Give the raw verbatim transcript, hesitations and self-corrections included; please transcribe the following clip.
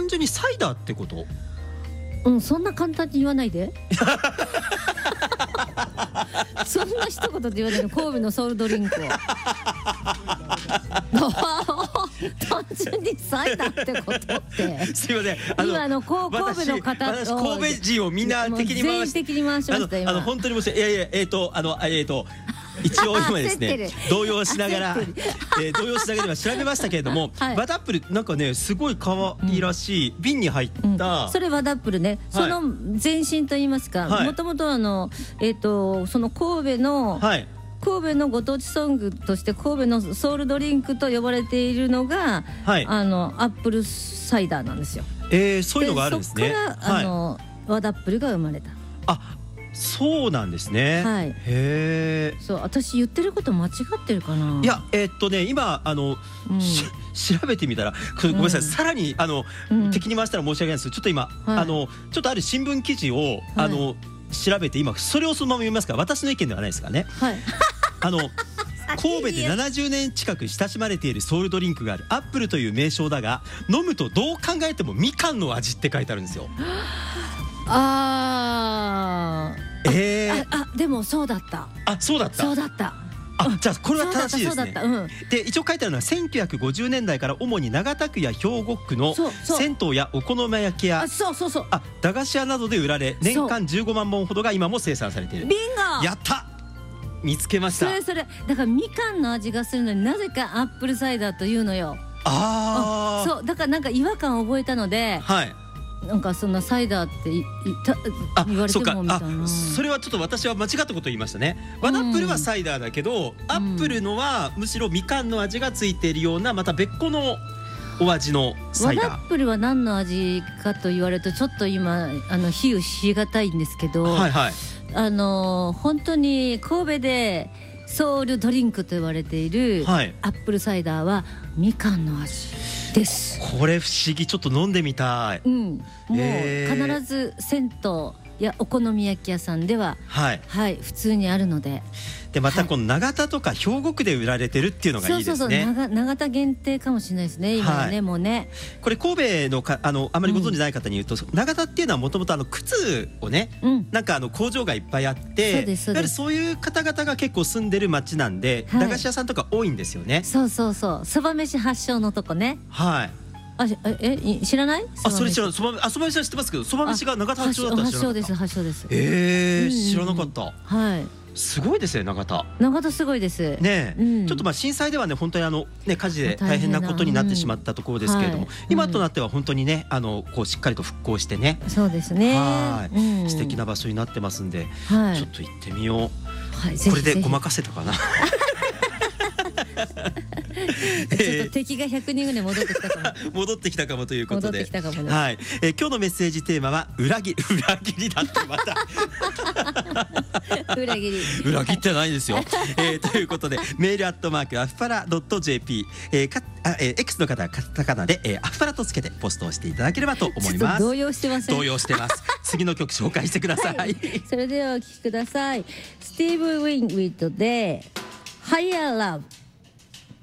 単純にサイダーってこと？ うん、そんな簡単に言わないでそんな一言で言わないの。神戸のソウルドリンクを単純にサイダーってことってすいません、あの今あの神戸の方私神戸人をみんな敵に回して全員敵に回しました今。 あのあの本当に申し訳ない。いやいやえっ、ー、とあのえっ、ー、と一応今ですね動揺しながら、えー、動揺しながら今調べましたけれども、はい、ワダップルなんかねすごい可愛いらしい、うん、瓶に入った、 うん、それワダップルね、はい、その前身といいますか、もともとあのえっ、ー、とその神戸の、はい、神戸のご当地ソングとして神戸のソウルドリンクと呼ばれているのが、はい、あのアップルサイダーなんですよ。 えー、そういうのがあるんですね。 そこからあの、はい、ワダップルが生まれた。 あ、そうなんですね。 はい。 へえ。 そう、私言ってること間違ってるかな。 いや、えー、っとね今あの、うん、調べてみたらごめんなさい、うん、さらにあの、うん、敵に回したら申し訳ないです。ちょっと今、はい、あのちょっとある新聞記事を、はい、あの調べて今それをそのまま読みますから、私の意見ではないですからね。はい。あの神戸でななじゅうねん近く親しまれているソウルドリンクがあるアップルという名称だが、飲むとどう考えてもみかんの味って書いてあるんですよ。 あー、えー、ああでもそうだった。 あ、そうだった。 そうだった。 あ、じゃあこれは正しいですね。 うん、 で一応書いてあるのはせんきゅうひゃくごじゅうねんだいから主に長田区や兵庫区の銭湯やお好み焼き屋、あ、そうそうそう、あ、駄菓子屋などで売られ、年間じゅうごまんぼんほどが今も生産されている。 ビンゴ。やった、見つけました。 それそれだからみかんの味がするのになぜかアップルサイダーというのよ。 ああ、 そうだからなんか違和感を覚えたので、はい、なんかそんなサイダーっていた言われてもみたいな。 それはちょっと私は間違ったこと言いましたね。ワダップルはサイダーだけど、うん、アップルのはむしろみかんの味がついているようなまた別個のお味のサイダー。 ワダップルは何の味かと言われるとちょっと今あの比喩しがたいんですけど、はいはい、あの本当に神戸でソウルドリンクと言われているアップルサイダーはみかんの味です。 これ不思議、ちょっと飲んでみたい。 うん、もう必ず銭湯やお好み焼き屋さんでは、はい、はい、普通にあるので。 でまたこの長田とか兵庫区で売られてるっていうのがいいですね。そうそうそう、長, 長田限定かもしれないですね今ね、はい、もうね。 これ神戸のかあのあまりご存じない方に言うと、うん、長田っていうのはもともと靴をね、うん、なんかあの工場がいっぱいあって、そうですそうです、やはりそういう方々が結構住んでる町なんで、はい、駄菓子屋さんとか多いんですよね。 そうそうそう、そば飯発祥のとこね。はい。あ、え、知らない？ あ、それ知らない。そば、あ、そば飯は知ってますけど、そば飯が長田発祥だったら知らなかった。発祥です、 発祥です。 ええ、知らなかった。 はい。 すごいですね、長田。 長田すごいです。 ね、うん、ちょっとまあ震災ではね本当にあのね火事で大変なことになってしまったところですけれども、うんはい、今となっては本当にねあのこうしっかりと復興してね。 そうですね。 はい、うん、素敵な場所になってますんで、はい、ちょっと行ってみよう。はい、これでごまかせたかな。 ちょっと敵がひゃくにんぐらい戻ってきたかも。 戻ってきたかもということで、 戻ってきたかもね。 はい、えー、今日のメッセージテーマは裏切り、裏切りだってまた裏切り裏切ってないですよ。えー、ということでメールアットマークアフパラドット ジェーピー、えー、かあ、えー、X の方はカタカナで、えー、アフパラとつけてポストをしていただければと思います。 動揺してません？ 動揺してます。次の曲紹介してください。はい、 それではお聴きください。スティーブ・ウィンウィットで Higher Love。